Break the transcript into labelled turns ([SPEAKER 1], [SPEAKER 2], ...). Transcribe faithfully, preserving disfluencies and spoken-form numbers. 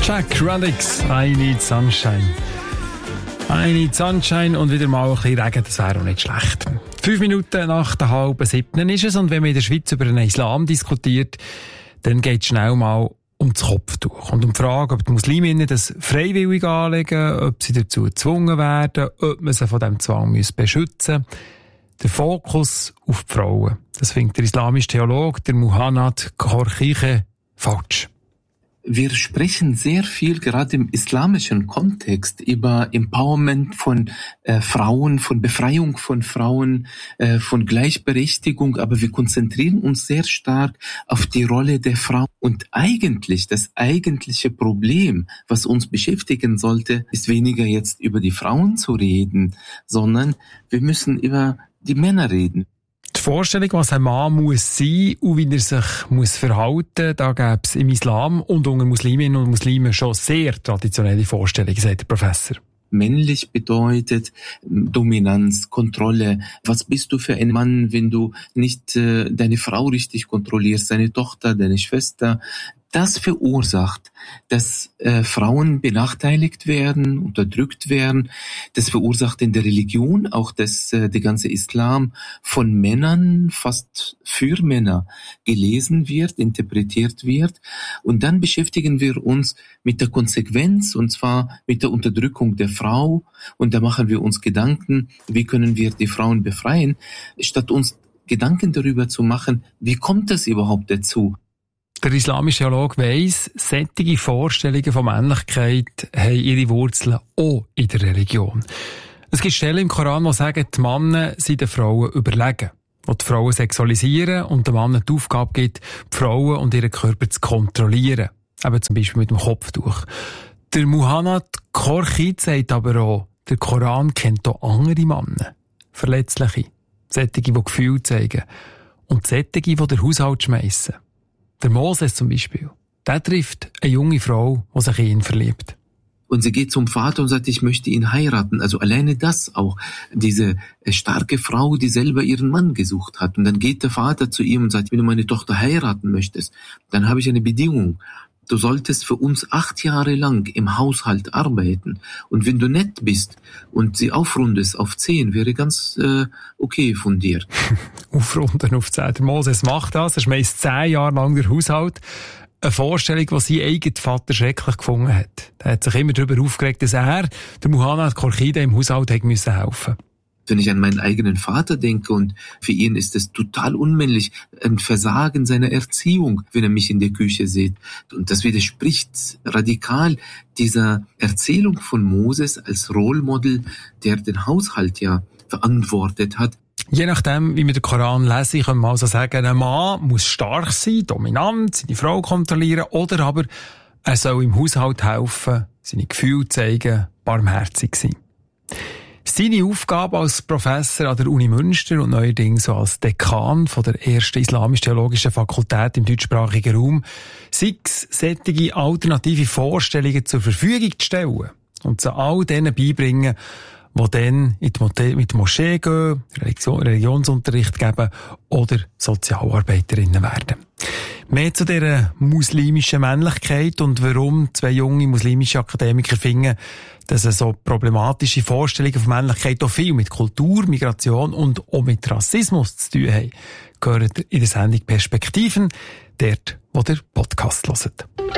[SPEAKER 1] Jack Radix, I Need Sunshine. I Need Sunshine und wieder mal ein bisschen Regen, das wäre auch nicht schlecht. Fünf Minuten nach der halben siebten ist es, und wenn man in der Schweiz über den Islam diskutiert, dann geht es schnell mal um das Kopftuch und um die Frage, ob die Musliminnen das freiwillig anlegen, ob sie dazu gezwungen werden, ob man sie von diesem Zwang beschützen muss. Der Fokus auf die Frauen, das findet der islamische Theologe, der Muhannad Khorchideh, falsch.
[SPEAKER 2] Wir sprechen sehr viel, gerade im islamischen Kontext, über Empowerment von äh, Frauen, von Befreiung von Frauen, äh, von Gleichberechtigung, aber wir konzentrieren uns sehr stark auf die Rolle der Frau. Und eigentlich, das eigentliche Problem, was uns beschäftigen sollte, ist weniger jetzt über die Frauen zu reden, sondern wir müssen über die Männer reden.
[SPEAKER 1] Die Vorstellung, was ein Mann muss sein und wie er sich muss verhalten, da gäbe es im Islam und unter Musliminnen und Muslimen schon sehr traditionelle Vorstellungen, sagt der Professor.
[SPEAKER 2] Männlich bedeutet Dominanz, Kontrolle. Was bist du für ein Mann, wenn du nicht äh, deine Frau richtig kontrollierst, deine Tochter, deine Schwester? Das verursacht, dass äh, Frauen benachteiligt werden, unterdrückt werden. Das verursacht in der Religion auch, dass äh, der ganze Islam von Männern, fast für Männer, gelesen wird, interpretiert wird. Und dann beschäftigen wir uns mit der Konsequenz, und zwar mit der Unterdrückung der Frau. Und da machen wir uns Gedanken, wie können wir die Frauen befreien, statt uns Gedanken darüber zu machen, wie kommt das überhaupt dazu?
[SPEAKER 1] Der islamische Theologe weiss, solche Vorstellungen von Männlichkeit haben ihre Wurzeln auch in der Religion. Es gibt Stellen im Koran, die sagen, die Männer sind den Frauen überlegen, die die Frauen sexualisieren und den Männern die Aufgabe gibt, die Frauen und ihren Körper zu kontrollieren. Eben zum Beispiel mit dem Kopftuch. Der Muhannad Khorchideh sagt aber auch, der Koran kennt auch andere Männer. Verletzliche. Solche, die Gefühle zeigen. Und solche, die den Haushalt schmeissen. Der Moses zum Beispiel, der trifft eine junge Frau, die sich in ihn verliebt.
[SPEAKER 2] Und sie geht zum Vater und sagt, ich möchte ihn heiraten. Also alleine das auch, diese starke Frau, die selber ihren Mann gesucht hat. Und dann geht der Vater zu ihm und sagt, wenn du meine Tochter heiraten möchtest, dann habe ich eine Bedingung. Du solltest für uns acht Jahre lang im Haushalt arbeiten. Und wenn du nett bist und sie aufrundest auf zehn, wäre ganz äh, okay von dir.
[SPEAKER 1] Aufrunden auf zehn. Der Moses macht das. Er schmeißt zehn Jahre lang den Haushalt. Eine Vorstellung, die sein eigener Vater schrecklich gefunden hat. Er hat sich immer darüber aufgeregt, dass er, der Muhannad Khorchideh, im Haushalt hätte müssen helfen.
[SPEAKER 2] Wenn ich an meinen eigenen Vater denke, und für ihn ist es total unmännlich, ein Versagen seiner Erziehung, wenn er mich in der Küche sieht. Und das widerspricht radikal dieser Erzählung von Moses als Rollmodel, der den Haushalt ja verantwortet hat.
[SPEAKER 1] Je nachdem, wie wir den Koran lesen, können wir also sagen, ein Mann muss stark sein, dominant, seine Frau kontrollieren, oder aber er soll im Haushalt helfen, seine Gefühle zeigen, barmherzig sein. Seine Aufgabe als Professor an der Uni Münster und neuerdings so als Dekan von der ersten islamisch-theologischen Fakultät im deutschsprachigen Raum, sei es, solche alternative Vorstellungen zur Verfügung zu stellen und zu all denen beibringen, die dann in die Moschee, mit der Moschee gehen, Religion, Religionsunterricht geben oder Sozialarbeiterinnen werden. Mehr zu dieser muslimischen Männlichkeit und warum zwei junge muslimische Akademiker finden, dass so problematische Vorstellungen von Männlichkeit auch viel mit Kultur, Migration und auch mit Rassismus zu tun haben, gehört in der Sendung Perspektiven, dort, wo der Podcast hört.